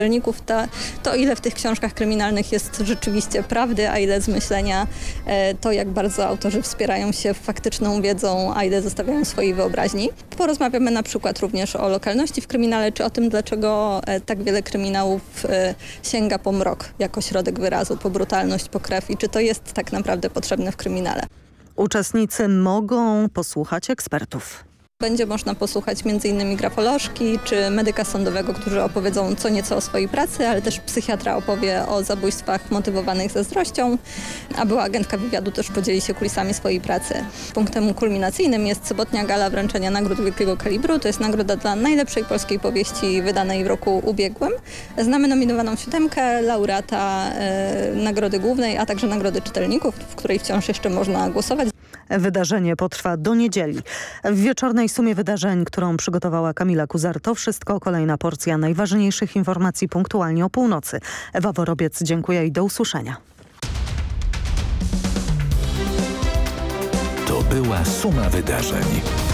czytelników, to ile w tych książkach kryminalnych jest rzeczywiście prawdy, a ile zmyślenia, to jak bardzo autorzy wspierają się faktyczną wiedzą, a ile zostawiają swojej wyobraźni. Porozmawiamy na przykład również o lokalności w kryminale, czy o tym, dlaczego tak wiele kryminałów sięga po mrok jako środek wyrazu, po brutalność, po krew i czy to jest tak naprawdę potrzebne w kryminale. Uczestnicy mogą posłuchać ekspertów. Będzie można posłuchać m.in. grafolożki czy medyka sądowego, którzy opowiedzą co nieco o swojej pracy, ale też psychiatra opowie o zabójstwach motywowanych zazdrością, a była agentka wywiadu też podzieli się kulisami swojej pracy. Punktem kulminacyjnym jest sobotnia gala wręczenia nagród wielkiego kalibru. To jest nagroda dla najlepszej polskiej powieści wydanej w roku ubiegłym. Znamy nominowaną 7, laureata nagrody głównej, a także nagrody czytelników, w której wciąż jeszcze można głosować. Wydarzenie potrwa do niedzieli. W wieczornej sumie wydarzeń, którą przygotowała Kamila Kuzar, to wszystko. Kolejna porcja najważniejszych informacji punktualnie o północy. Ewa Worobiec, dziękuję i do usłyszenia. To była suma wydarzeń.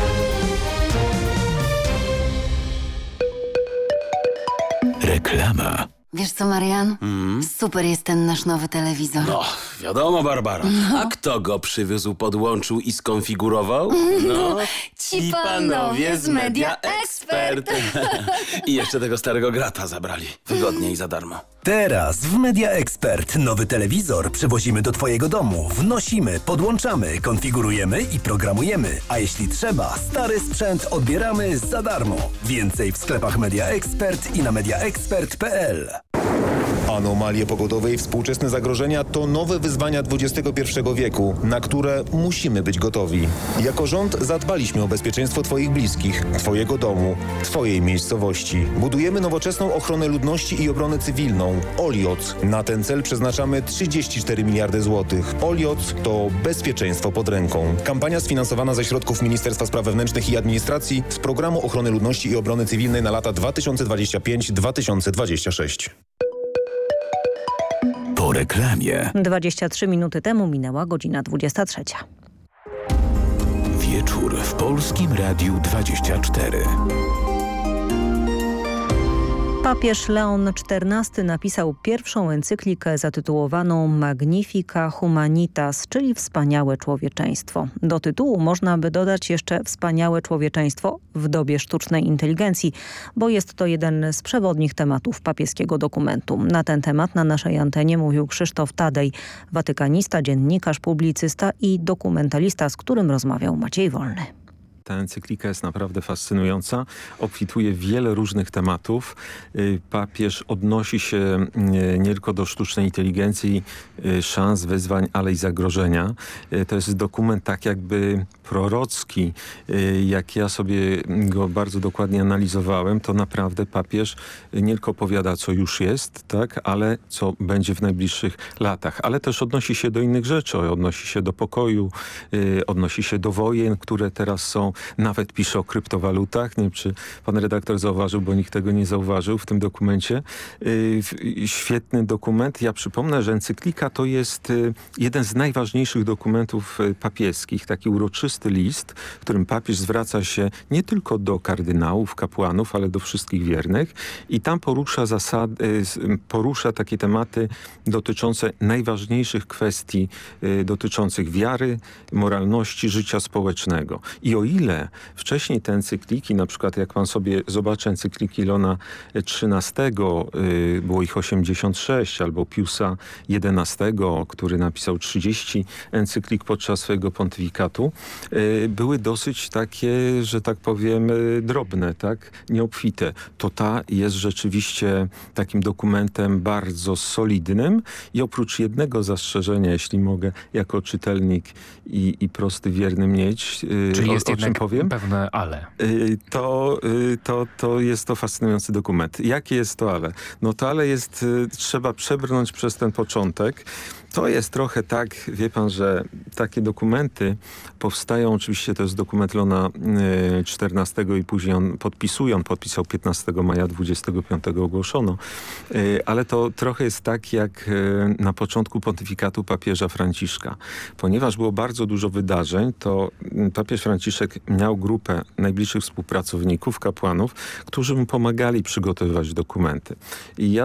Reklama. Wiesz co, Marian? Super jest ten nasz nowy telewizor. No, wiadomo, Barbara. A kto go przywiózł, podłączył i skonfigurował? No, ci panowie z Media Expert. I jeszcze tego starego grata zabrali. Wygodnie i za darmo. Teraz w Media Expert nowy telewizor przywozimy do Twojego domu. Wnosimy, podłączamy, konfigurujemy i programujemy. A jeśli trzeba, stary sprzęt odbieramy za darmo. Więcej w sklepach Media Expert i na mediaexpert.pl. Anomalie pogodowe i współczesne zagrożenia to nowe wyzwania XXI wieku, na które musimy być gotowi. Jako rząd zadbaliśmy o bezpieczeństwo Twoich bliskich, Twojego domu, Twojej miejscowości. Budujemy nowoczesną ochronę ludności i obronę cywilną. OLIOC. Na ten cel przeznaczamy 34 miliardy złotych. OLIOC to bezpieczeństwo pod ręką. Kampania sfinansowana ze środków Ministerstwa Spraw Wewnętrznych i Administracji z Programu Ochrony Ludności i Obrony Cywilnej na lata 2025-2026. Po reklamie. 23 minuty temu minęła godzina 23. Wieczór w Polskim Radiu 24. Papież Leon XIV napisał pierwszą encyklikę zatytułowaną Magnifica Humanitas, czyli Wspaniałe Człowieczeństwo. Do tytułu można by dodać jeszcze Wspaniałe Człowieczeństwo w dobie sztucznej inteligencji, bo jest to jeden z przewodnich tematów papieskiego dokumentu. Na ten temat na naszej antenie mówił Krzysztof Tadej, watykanista, dziennikarz, publicysta i dokumentalista, z którym rozmawiał Maciej Wolny. Ta encyklika jest naprawdę fascynująca, obfituje wiele różnych tematów. Papież odnosi się nie tylko do sztucznej inteligencji, szans, wyzwań, ale i zagrożenia. To jest dokument tak jakby prorocki. Jak ja sobie go bardzo dokładnie analizowałem, to naprawdę papież nie tylko powiada, co już jest, tak, ale co będzie w najbliższych latach. Ale też odnosi się do innych rzeczy, odnosi się do pokoju, odnosi się do wojen, które teraz są. Nawet pisze o kryptowalutach. Nie wiem, czy pan redaktor zauważył, bo nikt tego nie zauważył w tym dokumencie. Świetny dokument. Ja przypomnę, że encyklika to jest jeden z najważniejszych dokumentów papieskich. Taki uroczysty list, w którym papież zwraca się nie tylko do kardynałów, kapłanów, ale do wszystkich wiernych. I tam porusza takie tematy dotyczące najważniejszych kwestii dotyczących wiary, moralności, życia społecznego. I o ile wcześniej te encykliki, na przykład jak pan sobie zobaczy encykliki Leona XIII, było ich 86, albo Piusa XI, który napisał 30 encyklik podczas swojego pontyfikatu, były dosyć takie, że tak powiem, drobne, tak, nieobfite. To ta jest rzeczywiście takim dokumentem bardzo solidnym i oprócz jednego zastrzeżenia, jeśli mogę jako czytelnik i prosty wierny mieć, czyli jest o czym powiem, pewne ale. To jest to fascynujący dokument. Jakie jest to ale? No to ale jest, trzeba przebrnąć przez ten początek. To jest trochę tak, wie pan, że takie dokumenty powstają, oczywiście to jest dokument Leona XIV i później on podpisał 15 maja, 25 ogłoszono, ale to trochę jest tak jak na początku pontyfikatu papieża Franciszka. Ponieważ było bardzo dużo wydarzeń, to papież Franciszek miał grupę najbliższych współpracowników, kapłanów, którzy mu pomagali przygotowywać dokumenty. I ja